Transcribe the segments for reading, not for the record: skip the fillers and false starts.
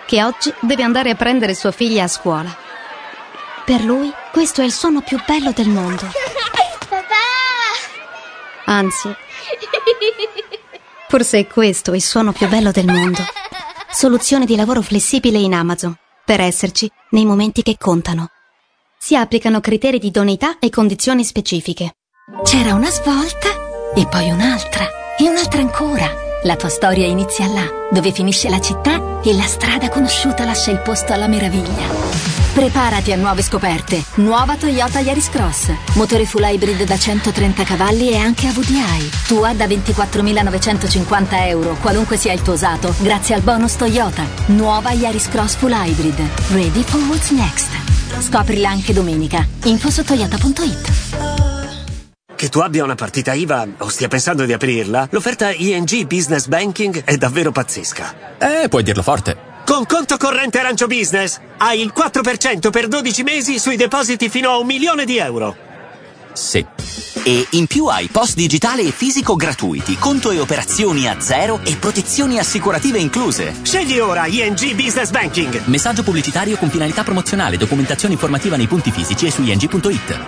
che oggi deve andare a prendere sua figlia a scuola. Per lui questo è il suono più bello del mondo. Papà! Anzi, forse è questo il suono più bello del mondo. Soluzione di lavoro flessibile in Amazon, per esserci nei momenti che contano. Si applicano criteri di idoneità e condizioni specifiche. C'era una svolta e poi un'altra e un'altra ancora. La tua storia inizia là, dove finisce la città e la strada conosciuta lascia il posto alla meraviglia. Preparati a nuove scoperte. Nuova Toyota Yaris Cross. Motore full hybrid da 130 cavalli e anche a VDI. Tua da 24.950 euro, qualunque sia il tuo usato, grazie al bonus Toyota. Nuova Yaris Cross full hybrid. Ready for what's next. Scoprila anche domenica. Info su toyota.it. Che tu abbia una partita IVA o stia pensando di aprirla, l'offerta ING Business Banking è davvero pazzesca. Puoi dirlo forte. Con conto corrente Arancio Business hai il 4% per 12 mesi sui depositi fino a €1.000.000. Sì. E in più hai post digitale e fisico gratuiti, conto e operazioni a zero e protezioni assicurative incluse. Scegli ora ING Business Banking. Messaggio pubblicitario con finalità promozionale. Documentazione informativa nei punti fisici e su ing.it.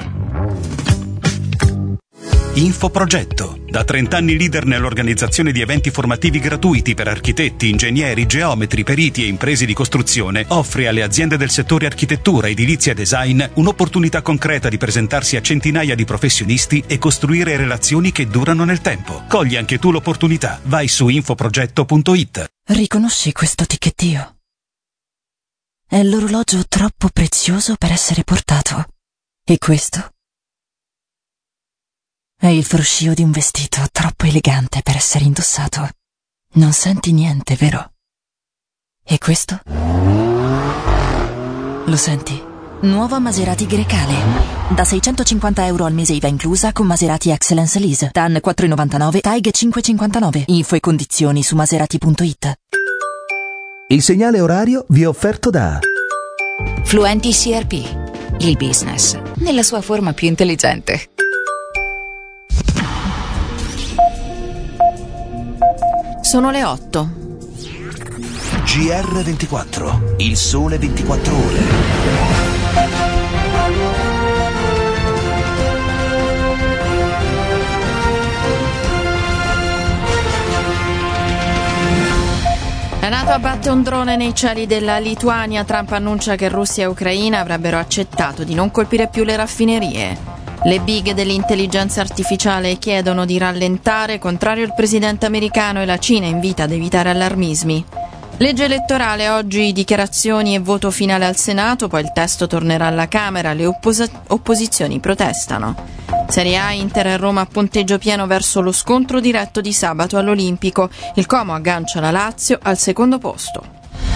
Infoprogetto, da 30 anni leader nell'organizzazione di eventi formativi gratuiti per architetti, ingegneri, geometri, periti e imprese di costruzione, offre alle aziende del settore architettura, edilizia e design un'opportunità concreta di presentarsi a centinaia di professionisti e costruire relazioni che durano nel tempo. Cogli anche tu l'opportunità. Vai su infoprogetto.it. Riconosci questo ticchettio? È l'orologio troppo prezioso per essere portato. E questo? È il fruscio di un vestito troppo elegante per essere indossato. Non senti niente, vero? E questo? Lo senti? Nuova Maserati Grecale. Da €650 al mese IVA inclusa con Maserati Excellence Lease. TAN 4,99, TAIG 5,59. Info e condizioni su maserati.it. Il segnale orario vi è offerto da Fluenti CRP. Il business nella sua forma più intelligente. Sono le 8. GR24, il sole 24 ore. La NATO abbatte un drone nei cieli della Lituania. Trump annuncia che Russia e Ucraina avrebbero accettato di non colpire più le raffinerie. Le big dell'intelligenza artificiale chiedono di rallentare, contrario il presidente americano, e la Cina invita ad evitare allarmismi. Legge elettorale, oggi dichiarazioni e voto finale al Senato, poi il testo tornerà alla Camera, le opposizioni protestano. Serie A, Inter e Roma a punteggio pieno verso lo scontro diretto di sabato all'Olimpico. Il Como aggancia la Lazio al secondo posto.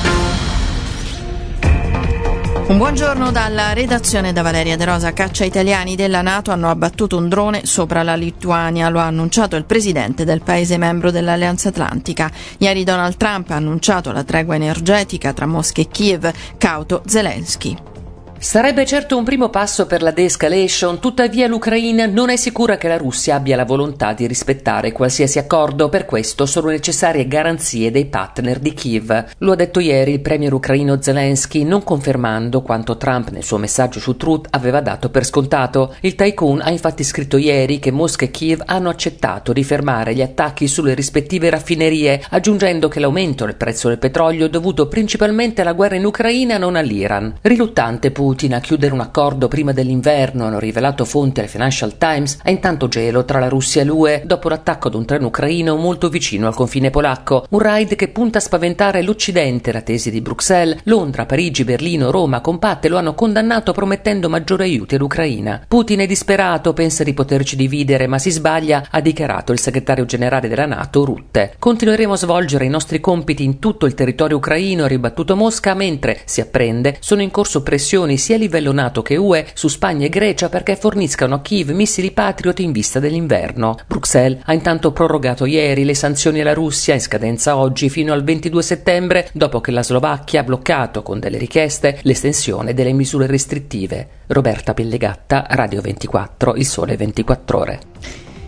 Un buongiorno dalla redazione da Valeria De Rosa. Caccia italiani della NATO hanno abbattuto un drone sopra la Lituania, lo ha annunciato il presidente del paese membro dell'Alleanza Atlantica. Ieri Donald Trump ha annunciato la tregua energetica tra Mosca e Kiev, cauto Zelensky. Sarebbe certo un primo passo per la de-escalation, tuttavia l'Ucraina non è sicura che la Russia abbia la volontà di rispettare qualsiasi accordo, per questo sono necessarie garanzie dei partner di Kiev. Lo ha detto ieri il premier ucraino Zelensky, non confermando quanto Trump nel suo messaggio su Truth aveva dato per scontato. Il tycoon ha infatti scritto ieri che Mosca e Kiev hanno accettato di fermare gli attacchi sulle rispettive raffinerie, aggiungendo che l'aumento del prezzo del petrolio è dovuto principalmente alla guerra in Ucraina, non all'Iran. Riluttante Putin a chiudere un accordo prima dell'inverno, hanno rivelato fonti al Financial Times, ha intanto gelo tra la Russia e l'UE dopo l'attacco ad un treno ucraino molto vicino al confine polacco, un raid che punta a spaventare l'Occidente. La tesi di Bruxelles, Londra, Parigi, Berlino, Roma compatte lo hanno condannato promettendo maggiori aiuti all'Ucraina. Putin è disperato, pensa di poterci dividere, ma si sbaglia, ha dichiarato il segretario generale della NATO Rutte. Continueremo a svolgere i nostri compiti in tutto il territorio ucraino, ha ribattuto Mosca, mentre si apprende sono in corso pressioni sia a livello NATO che UE su Spagna e Grecia perché forniscano a Kiev missili Patriot in vista dell'inverno. Bruxelles ha intanto prorogato ieri le sanzioni alla Russia in scadenza oggi fino al 22 settembre dopo che la Slovacchia ha bloccato con delle richieste l'estensione delle misure restrittive. Roberta Pellegatta, Radio 24, Il Sole 24 Ore.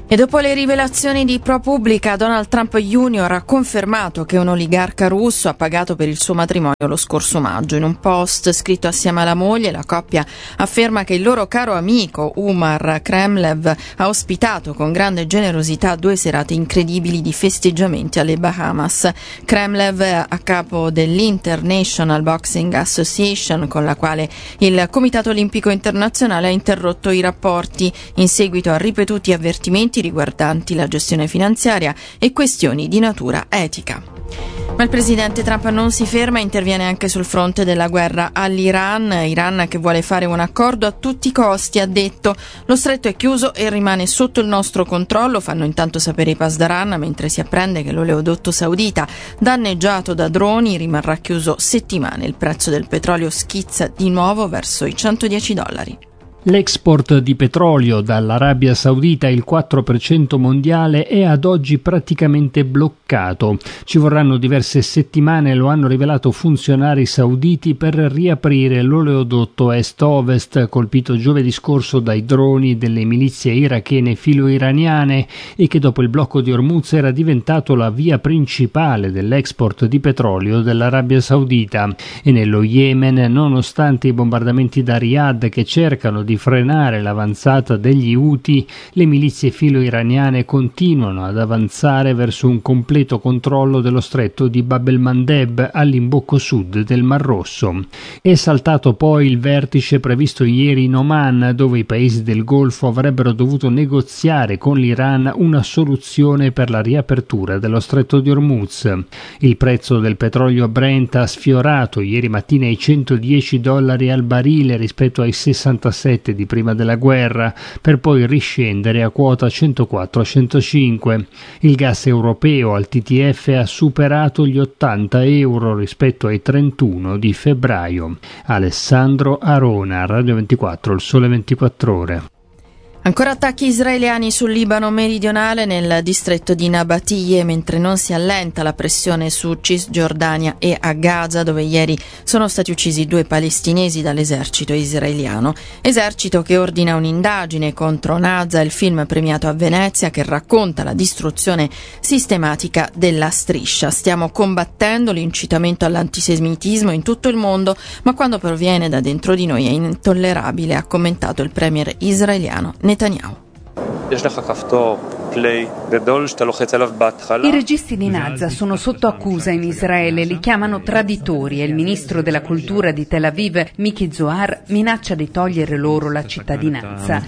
E dopo le rivelazioni di ProPublica, Donald Trump Jr. ha confermato che un oligarca russo ha pagato per il suo matrimonio lo scorso maggio. In un post scritto assieme alla moglie, la coppia afferma che il loro caro amico Umar Kremlev ha ospitato con grande generosità 2 serate incredibili di festeggiamenti alle Bahamas. Kremlev, a capo dell'International Boxing Association, con la quale il Comitato Olimpico Internazionale ha interrotto i rapporti in seguito a ripetuti avvertimenti riguardanti la gestione finanziaria e questioni di natura etica. Ma il presidente Trump non si ferma e interviene anche sul fronte della guerra all'Iran. Iran che vuole fare un accordo a tutti i costi, ha detto. Lo stretto è chiuso e rimane sotto il nostro controllo, fanno intanto sapere i Pasdaran, mentre si apprende che l'oleodotto saudita, danneggiato da droni, rimarrà chiuso settimane. Il prezzo del petrolio schizza di nuovo verso i $110. L'export di petrolio dall'Arabia Saudita, il 4% mondiale, è ad oggi praticamente bloccato. Ci vorranno diverse settimane, lo hanno rivelato funzionari sauditi, per riaprire l'oleodotto est-ovest colpito giovedì scorso dai droni delle milizie irachene filo-iraniane e che dopo il blocco di Hormuz era diventato la via principale dell'export di petrolio dell'Arabia Saudita. E nello Yemen, nonostante i bombardamenti da Riyadh che cercano di frenare l'avanzata degli Houthi, le milizie filo-iraniane continuano ad avanzare verso un completo controllo dello stretto di Bab el-Mandeb all'imbocco sud del Mar Rosso. È saltato poi il vertice previsto ieri in Oman, dove i paesi del Golfo avrebbero dovuto negoziare con l'Iran una soluzione per la riapertura dello stretto di Hormuz. Il prezzo del petrolio Brent ha sfiorato ieri mattina i $110 al barile rispetto ai 67 di prima della guerra, per poi riscendere a quota 104-105. Il gas europeo al TTF ha superato gli €80 rispetto ai 31 di febbraio. Alessandro Arona, Radio 24, Il Sole 24 Ore. Ancora attacchi israeliani sul Libano meridionale, nel distretto di Nabatiyeh, mentre non si allenta la pressione su Cisgiordania e a Gaza, dove ieri sono stati uccisi 2 palestinesi dall'esercito israeliano. Esercito che ordina un'indagine contro Naza, il film premiato a Venezia che racconta la distruzione sistematica della striscia. Stiamo combattendo l'incitamento all'antisemitismo in tutto il mondo, ma quando proviene da dentro di noi è intollerabile, ha commentato il premier israeliano Netanyahu. I registi di Naza sono sotto accusa in Israele, li chiamano traditori e il ministro della cultura di Tel Aviv, Miki Zohar, minaccia di togliere loro la cittadinanza.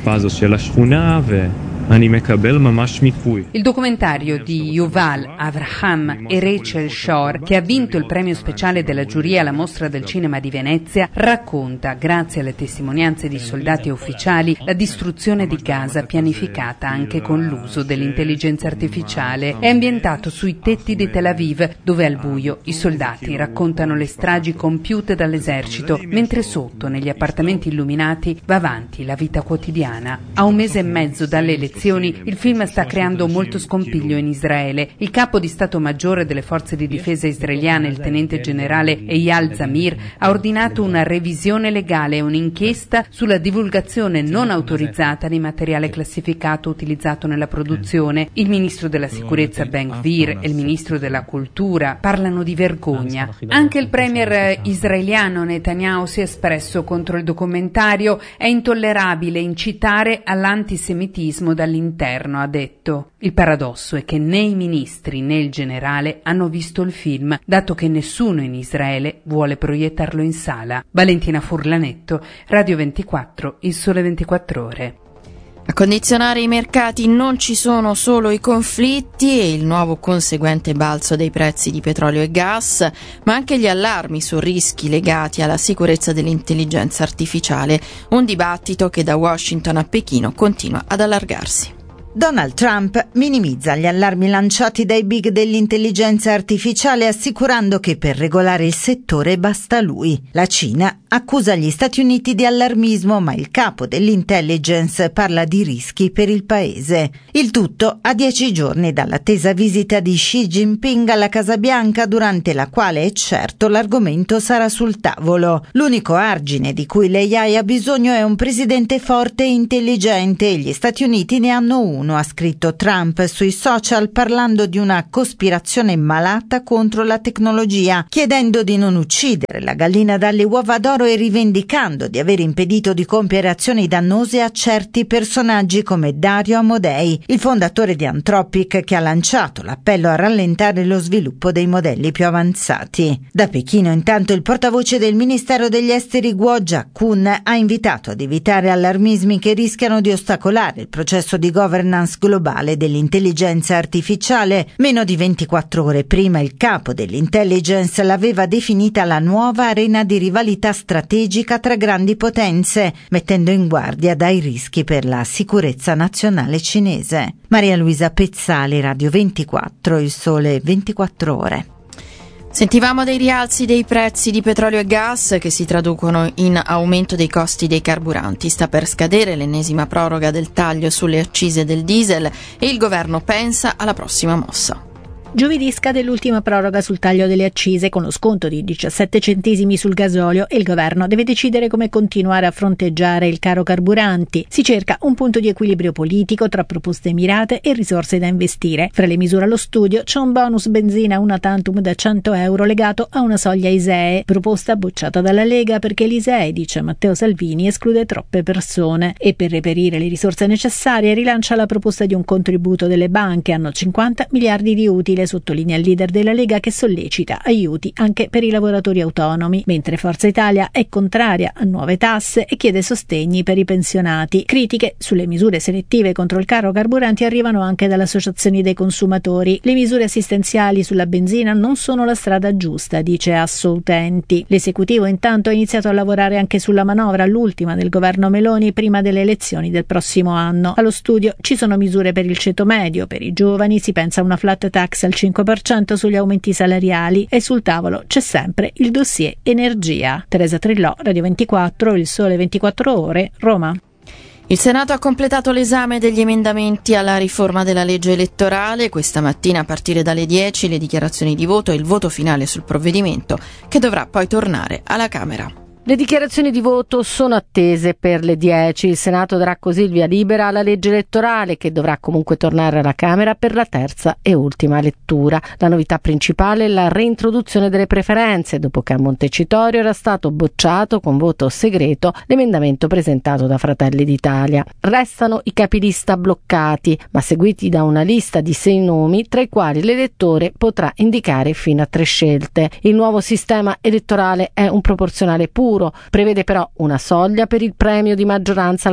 Il documentario di Yuval Avraham e Rachel Shor, che ha vinto il premio speciale della giuria alla Mostra del Cinema di Venezia, racconta, grazie alle testimonianze di soldati e ufficiali, la distruzione di Gaza pianificata anche con l'uso dell'intelligenza artificiale. È ambientato sui tetti di Tel Aviv, dove al buio i soldati raccontano le stragi compiute dall'esercito, mentre sotto, negli appartamenti illuminati, va avanti la vita quotidiana. A un mese e mezzo dalle elezioni, il film sta creando molto scompiglio in Israele. Il capo di Stato Maggiore delle Forze di Difesa israeliane, il tenente generale Eyal Zamir, ha ordinato una revisione legale e un'inchiesta sulla divulgazione non autorizzata di materiale classificato utilizzato nella produzione. Il ministro della sicurezza Ben Gvir e il ministro della cultura parlano di vergogna. Anche il premier israeliano Netanyahu si è espresso contro il documentario. È intollerabile incitare all'antisemitismo dall'interno, ha detto. Il paradosso è che né i ministri né il generale hanno visto il film, dato che nessuno in Israele vuole proiettarlo in sala. Valentina Furlanetto, Radio 24, Il Sole 24 Ore. A condizionare i mercati non ci sono solo i conflitti e il nuovo conseguente balzo dei prezzi di petrolio e gas, ma anche gli allarmi su rischi legati alla sicurezza dell'intelligenza artificiale, un dibattito che da Washington a Pechino continua ad allargarsi. Donald Trump minimizza gli allarmi lanciati dai big dell'intelligenza artificiale, assicurando che per regolare il settore basta lui. La Cina accusa gli Stati Uniti di allarmismo, ma il capo dell'intelligence parla di rischi per il paese. Il tutto a 10 giorni dall'attesa visita di Xi Jinping alla Casa Bianca, durante la quale è certo l'argomento sarà sul tavolo. L'unico argine di cui l'AI ha bisogno è un presidente forte e intelligente, e gli Stati Uniti ne hanno uno ONU, ha scritto Trump sui social parlando di una cospirazione malata contro la tecnologia, chiedendo di non uccidere la gallina dalle uova d'oro e rivendicando di aver impedito di compiere azioni dannose a certi personaggi come Dario Amodei, il fondatore di Anthropic, che ha lanciato l'appello a rallentare lo sviluppo dei modelli più avanzati. Da Pechino, intanto, il portavoce del Ministero degli Esteri Guo Jiakun ha invitato ad evitare allarmismi che rischiano di ostacolare il processo di governance globale dell'intelligenza artificiale. Meno di 24 ore prima il capo dell'intelligence l'aveva definita la nuova arena di rivalità strategica tra grandi potenze, mettendo in guardia dai rischi per la sicurezza nazionale cinese. Maria Luisa Pezzali, Radio 24, Il Sole 24 Ore. Sentivamo dei rialzi dei prezzi di petrolio e gas che si traducono in aumento dei costi dei carburanti. Sta per scadere l'ennesima proroga del taglio sulle accise del diesel e il governo pensa alla prossima mossa. Giovedì scade l'ultima proroga sul taglio delle accise con lo sconto di 17 centesimi sul gasolio e il governo deve decidere come continuare a fronteggiare il caro carburanti. Si cerca un punto di equilibrio politico tra proposte mirate e risorse da investire. Fra le misure allo studio c'è un bonus benzina una tantum da 100 euro legato a una soglia ISEE, proposta bocciata dalla Lega perché l'ISEE, dice Matteo Salvini, esclude troppe persone e per reperire le risorse necessarie rilancia la proposta di un contributo delle banche. Hanno 50 miliardi di utili, sottolinea il leader della Lega, che sollecita aiuti anche per i lavoratori autonomi, mentre Forza Italia è contraria a nuove tasse e chiede sostegni per i pensionati. Critiche sulle misure selettive contro il caro carburanti arrivano anche dalle associazioni dei consumatori. Le misure assistenziali sulla benzina non sono la strada giusta, dice Assoutenti. L'esecutivo intanto ha iniziato a lavorare anche sulla manovra, l'ultima del governo Meloni prima delle elezioni del prossimo anno. Allo studio ci sono misure per il ceto medio, per i giovani si pensa a una flat tax al 5% sugli aumenti salariali e sul tavolo c'è sempre il dossier energia. Teresa Trillò, Radio 24, Il Sole 24 Ore, Roma. Il Senato ha completato l'esame degli emendamenti alla riforma della legge elettorale. Questa mattina a partire dalle 10 le dichiarazioni di voto e il voto finale sul provvedimento, che dovrà poi tornare alla Camera. Le dichiarazioni di voto sono attese per le 10. Il Senato darà così il via libera alla legge elettorale, che dovrà comunque tornare alla Camera per la terza e ultima lettura. La novità principale è la reintroduzione delle preferenze, dopo che a Montecitorio era stato bocciato con voto segreto l'emendamento presentato da Fratelli d'Italia. Restano i capilista bloccati, ma seguiti da una lista di 6 nomi, tra i quali l'elettore potrà indicare fino a 3 scelte. Il nuovo sistema elettorale è un proporzionale puro, prevede però una soglia per il premio di maggioranza al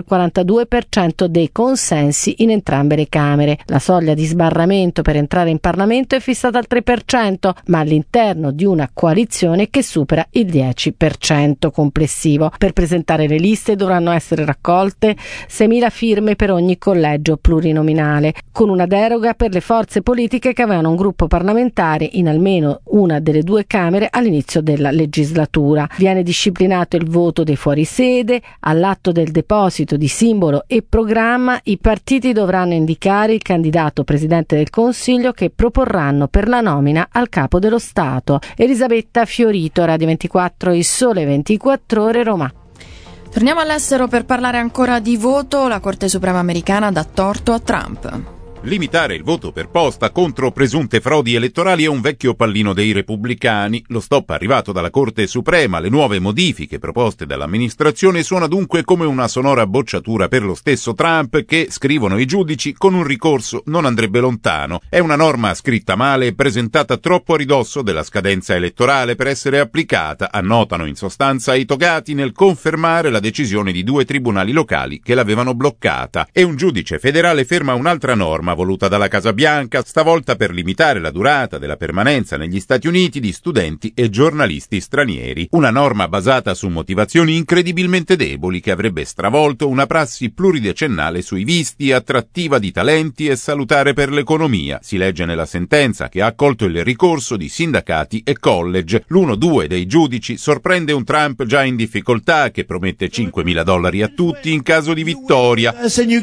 42% dei consensi in entrambe le Camere. La soglia di sbarramento per entrare in Parlamento è fissata al 3%, ma all'interno di una coalizione che supera il 10% complessivo. Per presentare le liste dovranno essere raccolte 6.000 firme per ogni collegio plurinominale, con una deroga per le forze politiche che avevano un gruppo parlamentare in almeno una delle 2 Camere all'inizio della legislatura. Viene disciplinato il voto dei fuorisede. All'atto del deposito di simbolo e programma i partiti dovranno indicare il candidato presidente del Consiglio che proporranno per la nomina al capo dello Stato. Elisabetta Fiorito, Radio 24, Il Sole 24 Ore, Roma. Torniamo all'estero per parlare ancora di voto. La Corte Suprema americana dà torto a Trump. Limitare il voto per posta contro presunte frodi elettorali è un vecchio pallino dei repubblicani. Lo stop arrivato dalla Corte Suprema, le nuove modifiche proposte dall'amministrazione suona dunque come una sonora bocciatura per lo stesso Trump che, scrivono i giudici, con un ricorso non andrebbe lontano. È una norma scritta male e presentata troppo a ridosso della scadenza elettorale per essere applicata, annotano in sostanza i togati nel confermare la decisione di 2 tribunali locali che l'avevano bloccata. E un giudice federale ferma un'altra norma voluta dalla Casa Bianca, stavolta per limitare la durata della permanenza negli Stati Uniti di studenti e giornalisti stranieri. Una norma basata su motivazioni incredibilmente deboli che avrebbe stravolto una prassi pluridecennale sui visti, attrattiva di talenti e salutare per l'economia. Si legge nella sentenza che ha accolto il ricorso di sindacati e college. L'1-2 dei giudici sorprende un Trump già in difficoltà che promette $5.000 a tutti in caso di vittoria.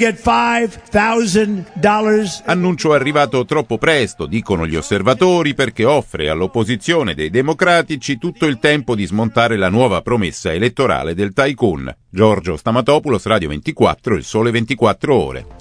Annuncio arrivato troppo presto, dicono gli osservatori, perché offre all'opposizione dei democratici tutto il tempo di smontare la nuova promessa elettorale del tycoon. Giorgio Stamatopoulos, Radio 24, Il Sole 24 Ore.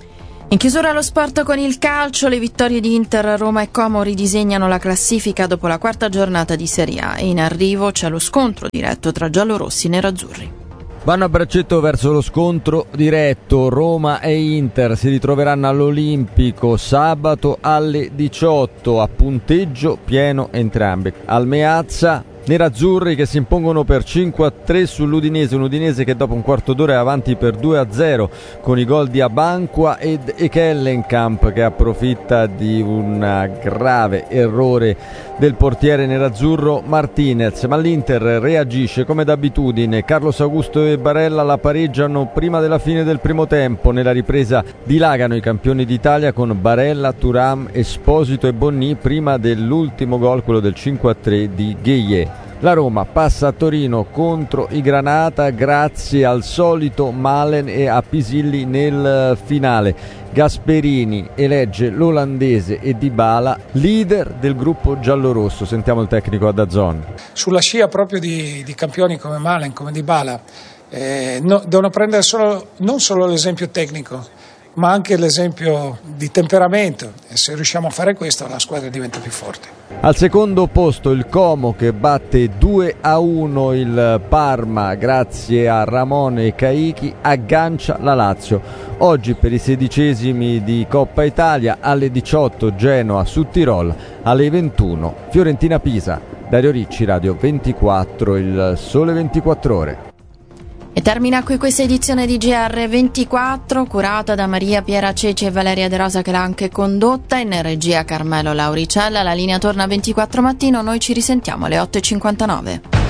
In chiusura lo sport con il calcio, le vittorie di Inter, Roma e Como ridisegnano la classifica dopo la quarta giornata di Serie A e in arrivo c'è lo scontro diretto tra giallorossi e nerazzurri. Vanno a braccetto verso lo scontro diretto. Roma e Inter si ritroveranno all'Olimpico sabato alle 18 a punteggio pieno entrambi. Al Meazza nerazzurri che si impongono per 5-3 sull'Udinese, un Udinese che dopo un quarto d'ora è avanti per 2-0 con i gol di Abanqua ed Ekellenkamp, che approfitta di un grave errore del portiere nerazzurro Martinez, ma l'Inter reagisce come d'abitudine. Carlos Augusto e Barella la pareggiano prima della fine del primo tempo. Nella ripresa dilagano i campioni d'Italia con Barella, Thuram, Esposito e Bonni prima dell'ultimo gol, quello del 5-3 di Gueye. La Roma passa a Torino contro i Granata grazie al solito Malen e a Pisilli nel finale. Gasperini elegge l'olandese e Dybala leader del gruppo giallorosso. Sentiamo il tecnico a DAZN. Sulla scia proprio di campioni come Malen, come Dybala, devono prendere non solo l'esempio tecnico, ma anche l'esempio di temperamento, e se riusciamo a fare questo la squadra diventa più forte. Al secondo posto il Como che batte 2-1 il Parma grazie a Ramone e Caichi, aggancia la Lazio. Oggi per i 16esimi di Coppa Italia alle 18 Genoa su Tirol, alle 21 Fiorentina Pisa. Dario Ricci, Radio 24, il Sole 24 Ore. E termina qui questa edizione di GR24, curata da Maria Piera Ceci e Valeria De Rosa, che l'ha anche condotta, in regia Carmelo Lauricella. La linea torna a 24 mattino, noi ci risentiamo alle 8:59.